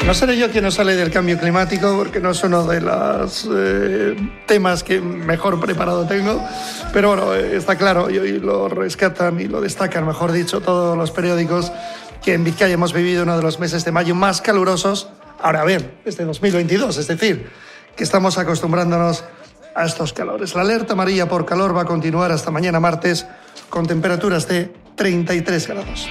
No seré yo quien nos sale del cambio climático, porque no es uno de los temas que mejor preparado tengo, pero bueno, está claro, y hoy lo rescatan y lo destacan, mejor dicho, todos los periódicos, que en Vizcaya hemos vivido uno de los meses de mayo más calurosos, ahora bien, desde 2022, es decir, que estamos acostumbrándonos a estos calores. La alerta amarilla por calor va a continuar hasta mañana martes, con temperaturas de 33 grados.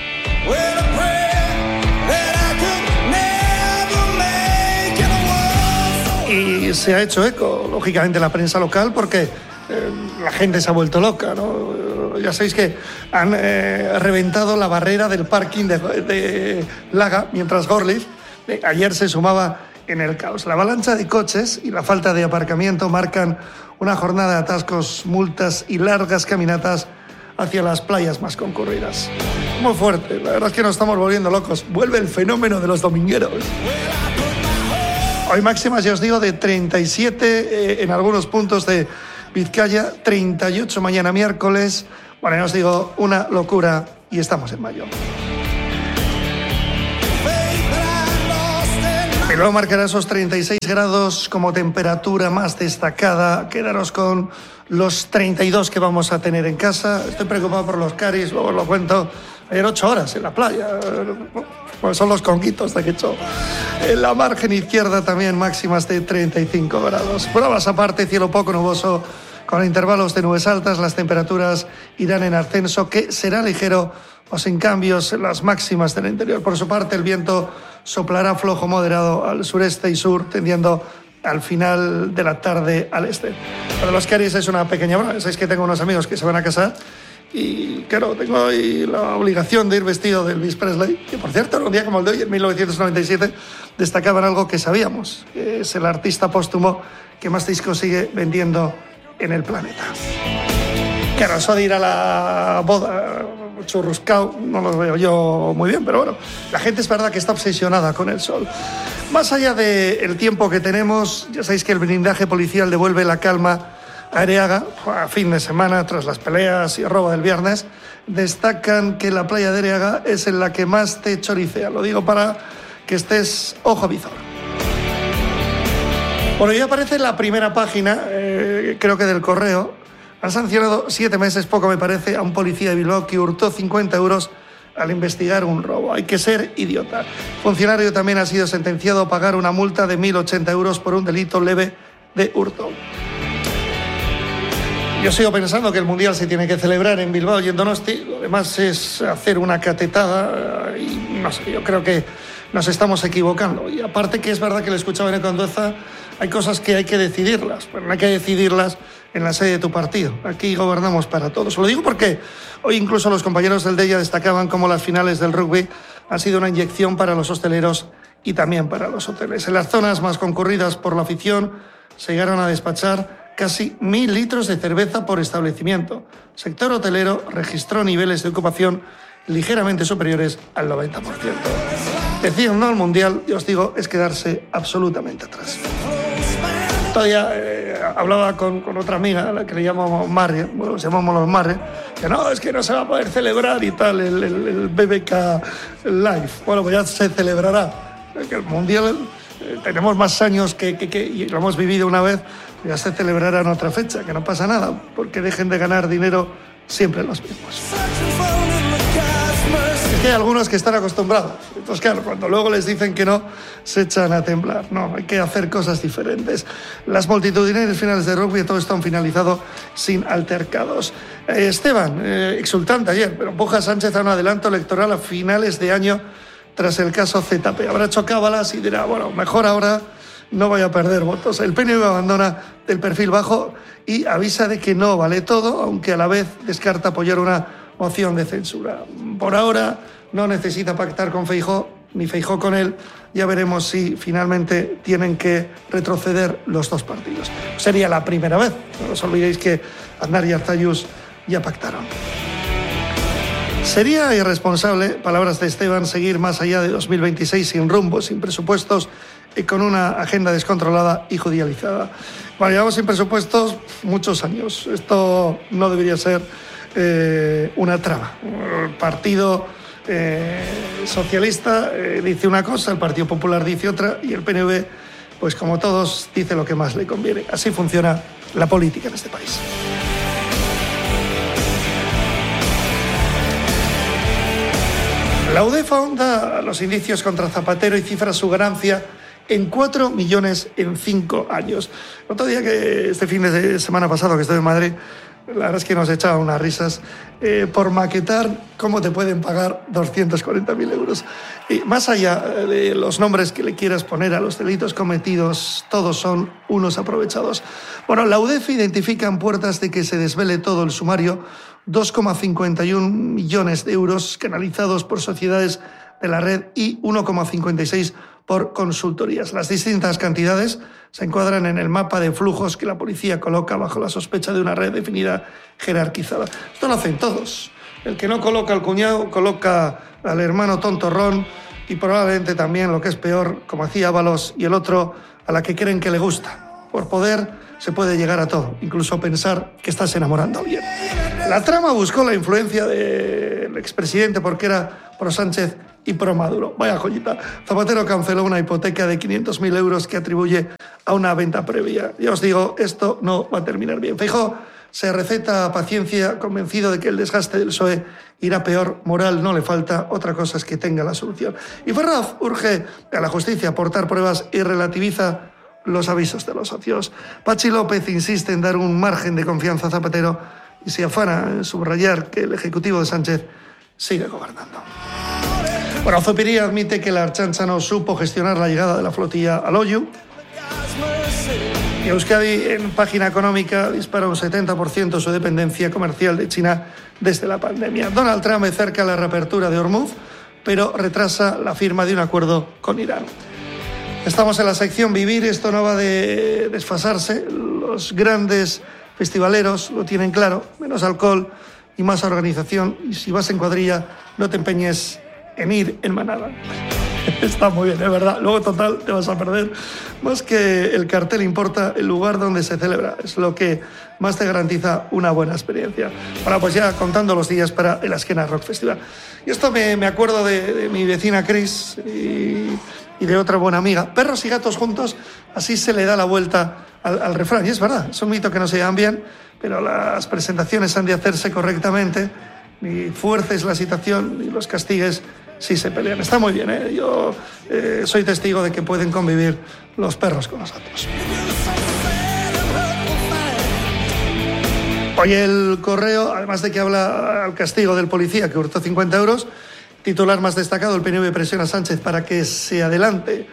Y se ha hecho eco, lógicamente, la prensa local, porque la gente se ha vuelto loca, ¿no? Ya sabéis que han reventado la barrera del parking de Laga, mientras Gorliz ayer se sumaba en el caos. La avalancha de coches y la falta de aparcamiento marcan una jornada de atascos, multas y largas caminatas hacia las playas más concurridas. Muy fuerte, la verdad es que nos estamos volviendo locos. Vuelve el fenómeno de los domingueros. Hoy máximas, ya os digo, de 37 en algunos puntos de Vizcaya, 38 mañana miércoles. Bueno, ya os digo, una locura y estamos en mayo. Bilbao marcará esos 36 grados como temperatura más destacada. Quedaros con los 32 que vamos a tener en casa. Estoy preocupado por los caris, luego os lo cuento. Ayer 8 horas en la playa. Pues son los conguitos de Quechó. En la margen izquierda también máximas de 35 grados. Pruebas aparte, cielo poco nuboso con intervalos de nubes altas. Las temperaturas irán en ascenso, que será ligero o sin cambios en las máximas del interior. Por su parte, el viento soplará flojo moderado al sureste y sur, tendiendo al final de la tarde al este. Para los caris es una pequeña broma. Sabéis que tengo unos amigos que se van a casar y, claro, tengo hoy la obligación de ir vestido de Elvis Presley, que, por cierto, en un día como el de hoy, en 1997, destacaban algo que sabíamos, que es el artista póstumo que más discos sigue vendiendo en el planeta. Claro, eso de ir a la boda churruscao no lo veo yo muy bien, pero bueno, la gente es verdad que está obsesionada con el sol. Más allá del tiempo que tenemos, ya sabéis que el blindaje policial devuelve la calma a Areaga a fin de semana tras las peleas y robo del viernes. Destacan que la playa de Areaga es en la que más te choricea. Lo digo para que estés ojo visor. Bueno, ya aparece en la primera página, creo que del Correo. Han sancionado 7 meses, poco me parece, a un policía de Bilbao que hurtó 50 euros al investigar un robo. Hay que ser idiota. El funcionario también ha sido sentenciado a pagar una multa de 1.080 euros por un delito leve de hurto. Yo sigo pensando que el Mundial se tiene que celebrar en Bilbao y en Donosti. Lo demás es hacer una catetada y no sé, yo creo que nos estamos equivocando. Y aparte que es verdad que le escuchaba en Condueza, hay cosas que hay que decidirlas. Pero no hay que decidirlas en la sede de tu partido. Aquí gobernamos para todos. Lo digo porque hoy incluso los compañeros del DEIA destacaban cómo las finales del rugby han sido una inyección para los hosteleros y también para los hoteles. En las zonas más concurridas por la afición se llegaron a despachar casi 1.000 litros de cerveza por establecimiento. El sector hotelero registró niveles de ocupación ligeramente superiores al 90%. Decir no al Mundial, yo os digo, es quedarse absolutamente atrás. Todavía hablaba con otra amiga, a la que le llamamos Marre, bueno, nos llamamos los Marre, que no, es que no se va a poder celebrar y tal, el BBK Live. Bueno, pues ya se celebrará. El Mundial tenemos más años que y lo hemos vivido una vez, ya se celebrará en otra fecha, que no pasa nada, porque dejen de ganar dinero siempre los mismos. Es que hay algunos que están acostumbrados. Entonces, claro, cuando luego les dicen que no, se echan a temblar. No, hay que hacer cosas diferentes. Las multitudinarias finales de rugby, todo esto han finalizado sin altercados. Esteban, exultante ayer, pero empuja a Sánchez a un adelanto electoral a finales de año tras el caso ZP. Habrá hecho cábalas y dirá, bueno, mejor ahora no vaya a perder votos. El PNV abandona el perfil bajo y avisa de que no vale todo, aunque a la vez descarta apoyar una moción de censura. Por ahora no necesita pactar con Feijóo, ni Feijóo con él. Ya veremos si finalmente tienen que retroceder los dos partidos. Sería la primera vez. No os olvidéis que Aznar y Arzayus ya pactaron. Sería irresponsable, palabras de Esteban, seguir más allá de 2026 sin rumbo, sin presupuestos y con una agenda descontrolada y judicializada. Bueno, llevamos sin presupuestos muchos años. Esto no debería ser una traba. El partido socialista dice una cosa, el Partido Popular dice otra y el PNV, pues como todos, dice lo que más le conviene. Así funciona la política en este país. La UDEF ahonda los indicios contra Zapatero y cifra su ganancia en 4 millones en 5 años. El otro día, que este fin de semana pasado que estuve en Madrid, la verdad es que nos echaba unas risas por maquetar cómo te pueden pagar 240.000 euros. Y más allá de los nombres que le quieras poner a los delitos cometidos, todos son unos aprovechados. Bueno, la UDEF identifica en puertas de que se desvele todo el sumario 2,51 millones de euros canalizados por sociedades de la red y 1,56 por consultorías. Las distintas cantidades se encuadran en el mapa de flujos que la policía coloca bajo la sospecha de una red definida, jerarquizada. Esto lo hacen todos. El que no coloca al cuñado, coloca al hermano tontorrón y probablemente también, lo que es peor, como hacía Ábalos, y el otro a la que creen que le gusta. Por poder se puede llegar a todo, incluso pensar que estás enamorando a alguien. La trama buscó la influencia del expresidente porque era pro Sánchez y pro Maduro. Vaya joyita. Zapatero canceló una hipoteca de 500.000 euros que atribuye a una venta previa. Ya os digo, esto no va a terminar bien. Feijóo se receta paciencia, convencido de que el desgaste del PSOE irá peor. Moral no le falta, otra cosa es que tenga la solución. Y Ferraz urge a la justicia a aportar pruebas y relativiza los avisos de los socios. Pachi López insiste en dar un margen de confianza a Zapatero y se afana en subrayar que el Ejecutivo de Sánchez sigue gobernando. Bueno, Zupiria admite que la Ertzaintza no supo gestionar la llegada de la flotilla al Oyu. Y Euskadi, en página económica, dispara un 70% su dependencia comercial de China desde la pandemia. Donald Trump acerca la reapertura de Hormuz, pero retrasa la firma de un acuerdo con Irán. Estamos en la sección Vivir, esto no va de desfasarse. Los grandes festivaleros lo tienen claro, menos alcohol y más organización. Y si vas en cuadrilla, no te empeñes en ir en manada. Está muy bien, es verdad. Luego, total, te vas a perder. Más que el cartel importa el lugar donde se celebra. Es lo que más te garantiza una buena experiencia. Ahora, pues ya contando los días para el Azkena Rock Festival. Y esto me acuerdo de mi vecina Cris y de otra buena amiga. Perros y gatos juntos, así se le da la vuelta al refrán. Y es verdad, es un mito que no se llevan bien, pero las presentaciones han de hacerse correctamente. Ni fuerces la situación ni los castigues si se pelean. Está muy bien, ¿eh? Yo soy testigo de que pueden convivir los perros con los gatos. Hoy el Correo, además de que habla al castigo del policía que hurtó 50 euros, titular más destacado, el PNV presiona a Sánchez para que se adelante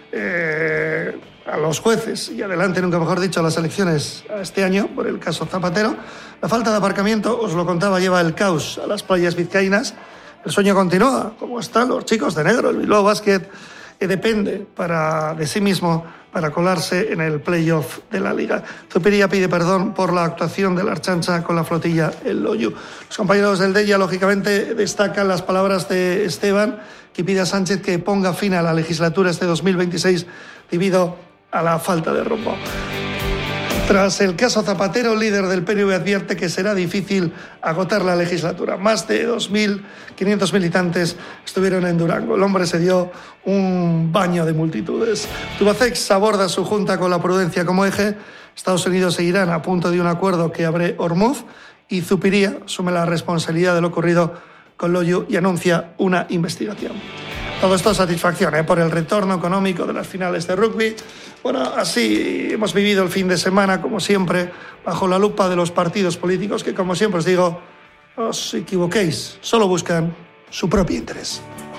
a los jueces y adelante, nunca mejor dicho, a las elecciones este año por el caso Zapatero. La falta de aparcamiento, os lo contaba, lleva el caos a las playas vizcaínas. El sueño continúa, como están los chicos de negro. El Bilbao Basket depende de sí mismo para colarse en el playoff de la Liga. Zupiria pide perdón por la actuación de la Ertzaintza con la flotilla El Loyu. Los compañeros del Deia, lógicamente, destacan las palabras de Esteban, que pide a Sánchez que ponga fin a la legislatura este 2026 debido a la falta de rumbo. Tras el caso Zapatero, el líder del PNV advierte que será difícil agotar la legislatura. Más de 2.500 militantes estuvieron en Durango. El hombre se dio un baño de multitudes. Tubacex aborda su junta con la prudencia como eje. Estados Unidos e Irán a punto de un acuerdo que abre Hormuz. Y Zupiria asume la responsabilidad de lo ocurrido con Loyu y anuncia una investigación. Todo esto es satisfacción por el retorno económico de las finales de rugby. Bueno, así hemos vivido el fin de semana, como siempre, bajo la lupa de los partidos políticos que, como siempre os digo, os equivoquéis, solo buscan su propio interés.